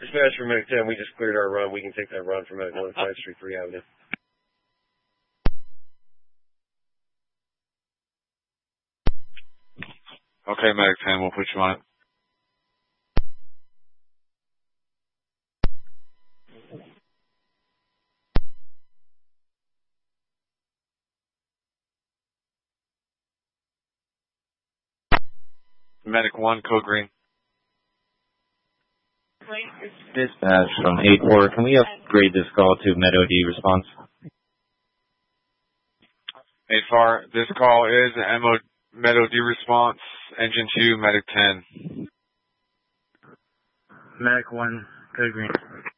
Dispatch for Medic 10, we just cleared our run. We can take that run from Medic 1, 5th Street, 3 Avenue. Okay, Medic 10, we'll put you on it. Medic 1, code green. Dispatch from 8-4, can we upgrade this call to Med-OD response? 8-4, this call is Med-OD response, engine 2, Medic 10. Medic 1, code green.